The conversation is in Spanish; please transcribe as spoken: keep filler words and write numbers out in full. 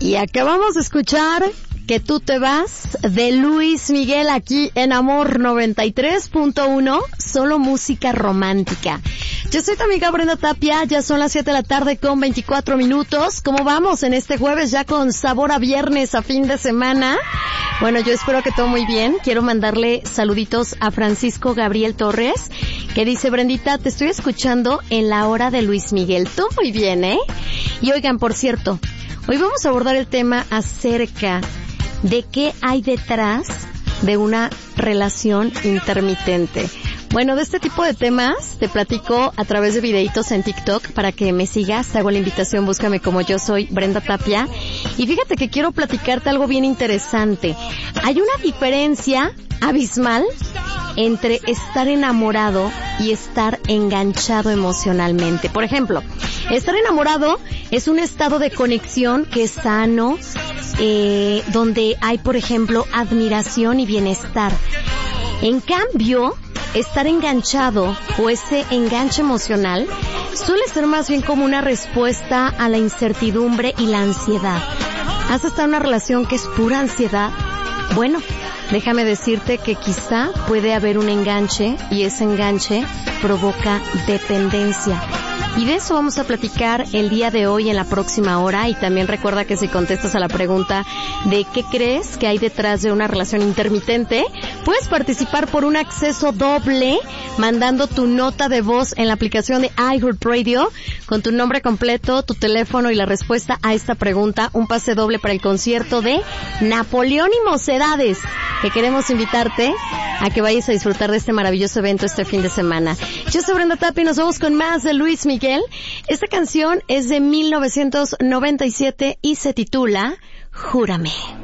Y acabamos de escuchar Que tú te vas de Luis Miguel aquí en Amor noventa y tres punto uno, solo música romántica. Yo soy tu amiga Brenda Tapia, ya son las siete de la tarde con veinticuatro minutos. ¿Cómo vamos en este jueves ya con sabor a viernes, a fin de semana? Bueno, yo espero que todo muy bien. Quiero mandarle saluditos a Francisco Gabriel Torres, que dice: Brendita, te estoy escuchando en la hora de Luis Miguel. Tú muy bien, ¿eh? Y oigan, por cierto, hoy vamos a abordar el tema acerca de qué hay detrás de una relación intermitente. Bueno, de este tipo de temas te platico a través de videitos en TikTok para que me sigas. Te hago la invitación, búscame como Yo Soy Brenda Tapia. Y fíjate que quiero platicarte algo bien interesante. Hay una diferencia abismal entre estar enamorado y estar enganchado emocionalmente. Por ejemplo, estar enamorado es un estado de conexión que es sano, eh, donde hay, por ejemplo, admiración y bienestar. En cambio, estar enganchado o ese enganche emocional suele ser más bien como una respuesta a la incertidumbre y la ansiedad. ¿Has estado en una relación que es pura ansiedad? Bueno, déjame decirte que quizá puede haber un enganche y ese enganche provoca dependencia. Y de eso vamos a platicar el día de hoy en la próxima hora. Y también recuerda que si contestas a la pregunta de qué crees que hay detrás de una relación intermitente, puedes participar por un acceso doble mandando tu nota de voz en la aplicación de iHeartRadio con tu nombre completo, tu teléfono y la respuesta a esta pregunta. Un pase doble para el concierto de Napoleón y Mocedades, que queremos invitarte a que vayas a disfrutar de este maravilloso evento este fin de semana. Yo soy Brenda Tapia y nos vamos con más de Luis Miguel. Esta canción es de mil novecientos noventa y siete y se titula Júrame.